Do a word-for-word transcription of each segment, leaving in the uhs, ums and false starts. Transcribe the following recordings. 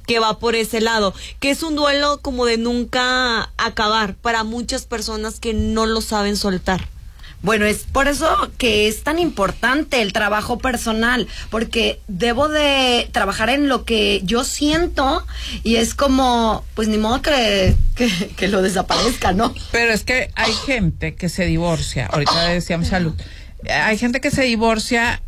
que va por ese lado, que es un duelo como de nunca acabar para muchas personas que no lo saben soltar. Bueno, es por eso que es tan importante el trabajo personal, porque debo de trabajar en lo que yo siento y es como, pues ni modo que, que, que lo desaparezca, ¿no? Pero es que hay gente que se divorcia, ahorita decíamos salud, hay gente que se divorcia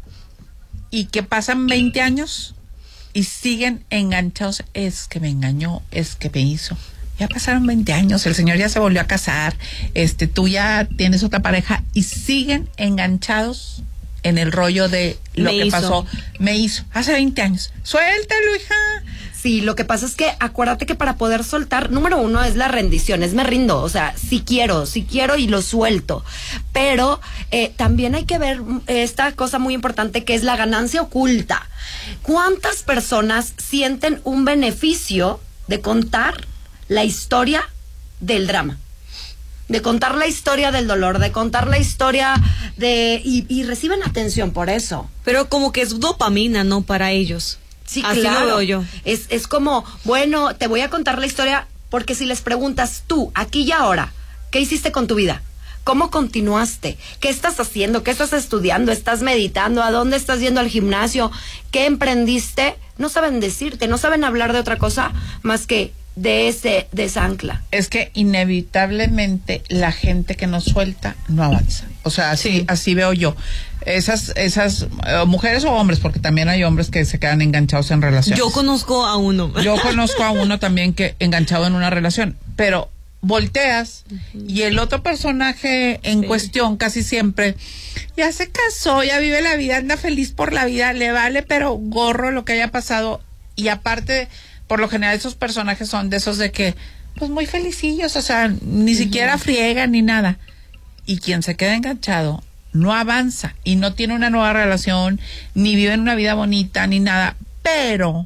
y que pasan veinte años y siguen enganchados, es que me engañó, es que me hizo. Ya pasaron veinte años, el señor ya se volvió a casar, este, tú ya tienes otra pareja y siguen enganchados en el rollo de lo me que hizo. pasó, me hizo, hace veinte años. Suéltalo, hija. Sí, lo que pasa es que acuérdate que para poder soltar, número uno es la rendición, es me rindo, o sea, sí quiero, sí quiero y lo suelto. Pero eh, también hay que ver esta cosa muy importante que es la ganancia oculta. ¿Cuántas personas sienten un beneficio de contar la historia del drama? De contar la historia del dolor, de contar la historia de... Y, y reciben atención por eso. Pero como que es dopamina, ¿no? Para ellos. Sí, así claro. lo veo yo. Es, es como, bueno, te voy a contar la historia porque si les preguntas tú, aquí y ahora, ¿qué hiciste con tu vida? ¿Cómo continuaste? ¿Qué estás haciendo? ¿Qué estás estudiando? ¿Estás meditando? ¿A dónde estás yendo al gimnasio? ¿Qué emprendiste? No saben decirte, no saben hablar de otra cosa más que de ese de esa ancla. Es que inevitablemente la gente que no suelta no avanza. O sea, así, sí. así veo yo. Esas, esas uh, mujeres o hombres, porque también hay hombres que se quedan enganchados en relaciones. Yo conozco a uno. Yo conozco a uno también que enganchado en una relación, pero volteas uh-huh. y el otro personaje en sí. cuestión casi siempre ya se casó, ya vive la vida, anda feliz por la vida, le vale pero gorro lo que haya pasado. Y aparte, por lo general esos personajes son de esos de que pues muy felicillos, o sea, ni uh-huh. siquiera friegan ni nada. Y quien se queda enganchado no avanza y no tiene una nueva relación, ni viven una vida bonita, ni nada, pero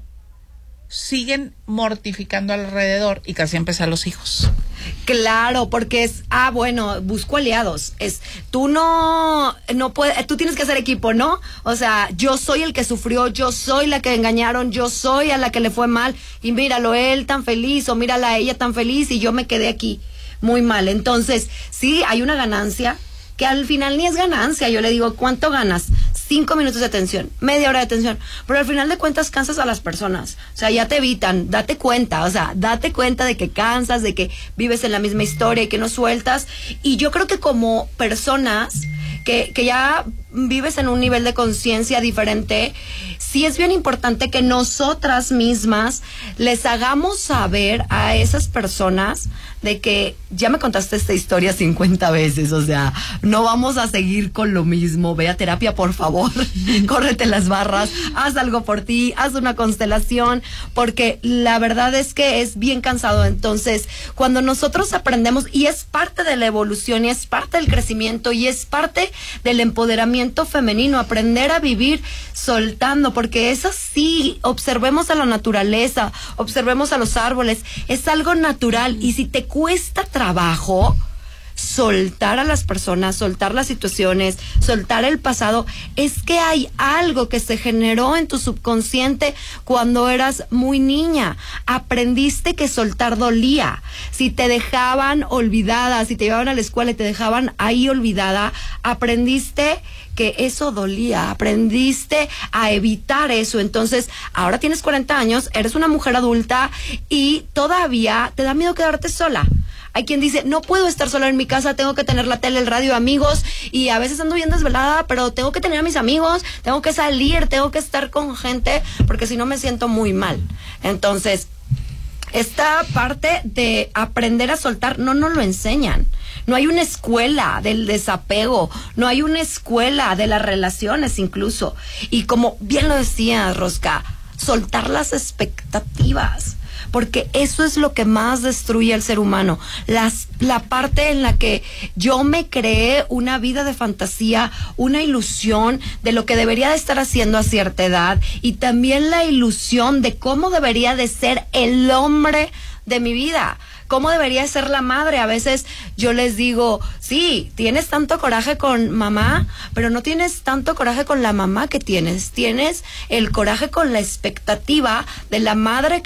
siguen mortificando alrededor y casi empiezan los hijos. Claro, porque es, ah, bueno, busco aliados. Es, tú no, no puedes, tú tienes que hacer equipo, ¿no? O sea, yo soy el que sufrió, yo soy la que engañaron, yo soy a la que le fue mal, y míralo él tan feliz, o mírala a ella tan feliz, y yo me quedé aquí muy mal. Entonces, sí, hay una ganancia, que al final ni es ganancia. Yo le digo, ¿cuánto ganas? Cinco minutos de atención, media hora de atención, pero al final de cuentas cansas a las personas, o sea, ya te evitan, date cuenta, o sea, date cuenta de que cansas, de que vives en la misma historia y que no sueltas, y yo creo que como personas que, que ya vives en un nivel de conciencia diferente, sí es bien importante que nosotras mismas les hagamos saber a esas personas de que ya me contaste esta historia cincuenta veces, o sea, no vamos a seguir con lo mismo, ve a terapia por favor, córrete las barras, haz algo por ti, haz una constelación, porque la verdad es que es bien cansado. Entonces, cuando nosotros aprendemos, y es parte de la evolución, y es parte del crecimiento, y es parte del empoderamiento femenino, aprender a vivir soltando, porque es así, observemos a la naturaleza, observemos a los árboles, es algo natural, y si te cuesta trabajo soltar a las personas, soltar las situaciones, soltar el pasado, es que hay algo que se generó en tu subconsciente cuando eras muy niña. Aprendiste que soltar dolía. Si te dejaban olvidada, si te llevaban a la escuela y te dejaban ahí olvidada, aprendiste que eso dolía, aprendiste a evitar eso. Entonces, ahora tienes cuarenta años, eres una mujer adulta y todavía te da miedo quedarte sola. Hay quien dice, no puedo estar sola en mi casa, tengo que tener la tele, el radio, amigos, y a veces ando bien desvelada, pero tengo que tener a mis amigos, tengo que salir, tengo que estar con gente, porque si no me siento muy mal. Entonces, esta parte de aprender a soltar no nos lo enseñan. No hay una escuela del desapego, no hay una escuela de las relaciones incluso. Y como bien lo decía Rosca, soltar las expectativas, porque eso es lo que más destruye al ser humano. Las, la parte en la que yo me creé una vida de fantasía, una ilusión de lo que debería de estar haciendo a cierta edad, y también la ilusión de cómo debería de ser el hombre de mi vida, cómo debería ser la madre. A veces yo les digo, sí, tienes tanto coraje con mamá, pero no tienes tanto coraje con la mamá que tienes, tienes el coraje con la expectativa de la madre